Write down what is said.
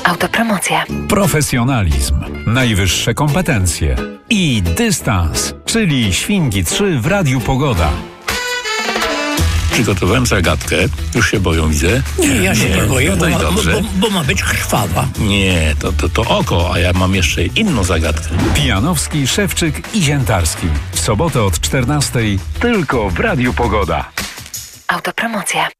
Autopromocja. Profesjonalizm, najwyższe kompetencje i dystans, czyli Świnki 3 w Radiu Pogoda. Przygotowałem zagadkę. Już się boją, widzę. Nie, ja się nie boję, no i dobrze. bo ma być krwawa. Nie, to oko, a ja mam jeszcze inną zagadkę. Pijanowski, Szewczyk i Ziętarski. W sobotę od 14:00 tylko w Radiu Pogoda. Autopromocja.